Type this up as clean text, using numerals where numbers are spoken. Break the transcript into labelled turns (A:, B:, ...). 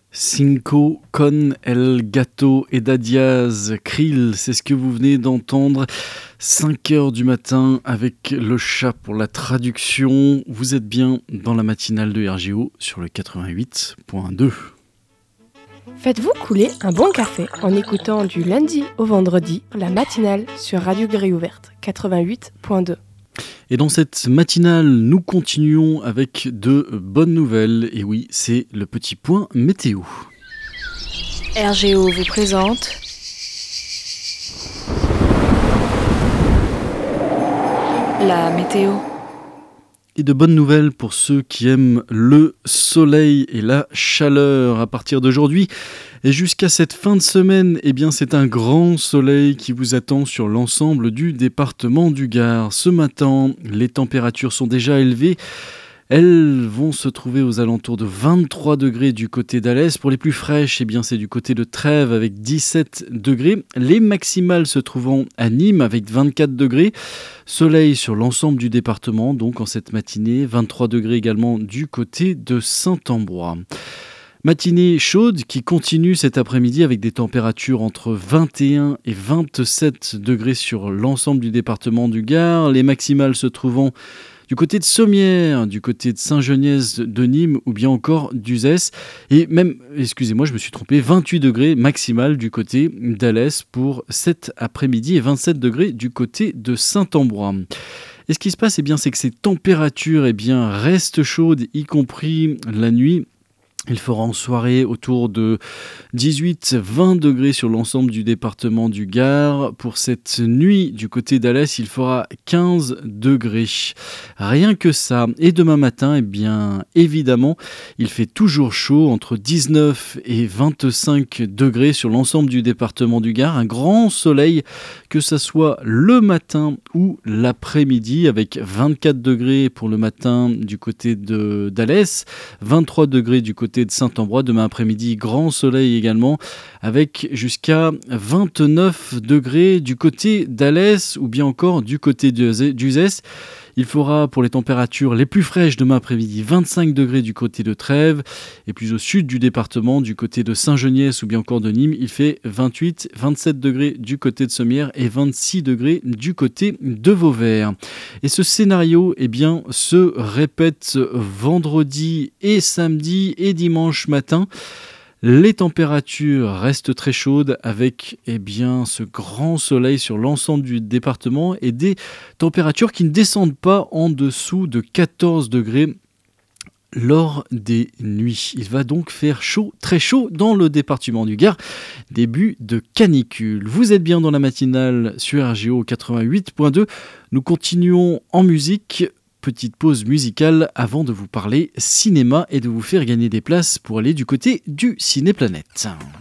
A: Cinco con el gato et Diaz Krill, c'est ce que vous venez d'entendre. 5h du matin avec le chat pour la traduction. Vous êtes bien dans la matinale de RGO sur le 88.2.
B: Faites-vous couler un bon café en écoutant du lundi au vendredi la matinale sur Radio Grille Ouverte 88.2.
A: Et dans cette matinale, nous continuons avec de bonnes nouvelles. Et oui, c'est le petit point météo.
C: RGO vous présente la météo.
A: Et de bonnes nouvelles pour ceux qui aiment le soleil et la chaleur. À partir d'aujourd'hui et jusqu'à cette fin de semaine, eh bien c'est un grand soleil qui vous attend sur l'ensemble du département du Gard. Ce matin, les températures sont déjà élevées. Elles vont se trouver aux alentours de 23 degrés du côté d'Alès. Pour les plus fraîches, eh bien, c'est du côté de Trèves avec 17 degrés. Les maximales se trouvant à Nîmes avec 24 degrés. Soleil sur l'ensemble du département, donc en cette matinée. 23 degrés également du côté de Saint-Ambrois. Matinée chaude qui continue cet après-midi avec des températures entre 21 et 27 degrés sur l'ensemble du département du Gard. Les maximales se trouvant du côté de Sommières, du côté de Saint-Geniès de Nîmes ou bien encore d'Uzès. Et même, excusez-moi, je me suis trompé, 28 degrés maximal du côté d'Alès pour cet après-midi et 27 degrés du côté de Saint-Ambrois. Et ce qui se passe, eh bien, c'est que ces températures restent chaudes, y compris la nuit. Il fera en soirée autour de 18-20 degrés sur l'ensemble du département du Gard. Pour cette nuit, du côté d'Alès, il fera 15 degrés. Rien que ça. Et demain matin, eh bien, évidemment, il fait toujours chaud, entre 19 et 25 degrés sur l'ensemble du département du Gard. Un grand soleil, que ce soit le matin ou l'après-midi, avec 24 degrés pour le matin du côté d'Alès, 23 degrés du côté de Saint-Ambrois. Demain après-midi, grand soleil également, avec jusqu'à 29 degrés du côté d'Alès ou bien encore du côté d'Uzès. Il fera pour les températures les plus fraîches demain après-midi 25 degrés du côté de Trèves et plus au sud du département du côté de Saint-Geniès ou bien encore de Nîmes, il fait 28-27 degrés du côté de Sommières et 26 degrés du côté de Vauvert. Et ce scénario se répète vendredi et samedi et dimanche matin. Les températures restent très chaudes avec ce grand soleil sur l'ensemble du département et des températures qui ne descendent pas en dessous de 14 degrés lors des nuits. Il va donc faire chaud, très chaud dans le département du Gard, début de canicule. Vous êtes bien dans la matinale sur RGO 88.2. Nous continuons en musique. Petite pause musicale avant de vous parler cinéma et de vous faire gagner des places pour aller du côté du Ciné Planète.